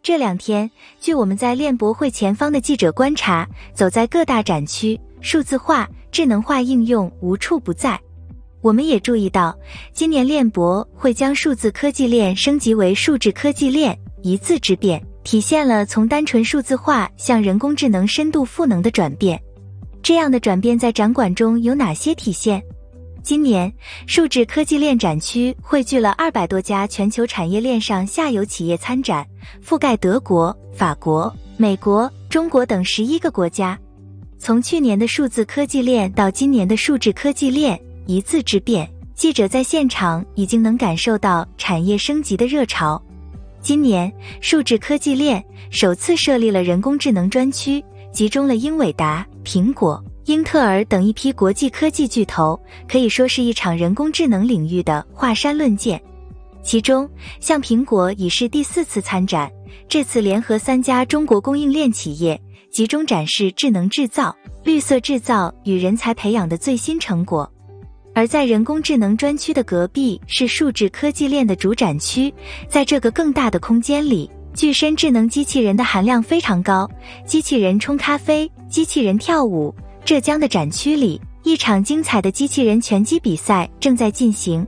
这2天，据我们在链博会前方的记者观察，走在各大展区，数字化、智能化应用无处不在。我们也注意到，今年链博会将数字科技链升级为数字科技链，一字之变，体现了从单纯数字化向人工智能深度赋能的转变。这样的转变在展馆中有哪些体现？今年，数字科技链展区汇聚了200多家全球产业链上下游企业参展，覆盖德国、法国、美国、中国等11个国家。从去年的数字科技链到今年的数字科技链，一字之变，记者在现场已经能感受到产业升级的热潮。今年，数字科技链首次设立了人工智能专区，集中了英伟达、苹果、英特尔等一批国际科技巨头，可以说是一场人工智能领域的华山论剑。其中，像苹果已是第4次参展，这次联合3家中国供应链企业，集中展示智能制造、绿色制造与人才培养的最新成果。而在人工智能专区的隔壁是数字科技链的主展区，在这个更大的空间里，具身智能机器人的含量非常高，机器人冲咖啡、机器人跳舞。浙江的展区里，一场精彩的机器人拳击比赛正在进行。